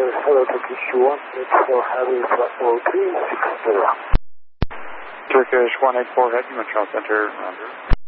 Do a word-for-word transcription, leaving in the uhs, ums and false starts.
hello, Turkish one eight four Heavy Flight oh three six zero. Turkish one eight four Heavy, Montreal Center, under.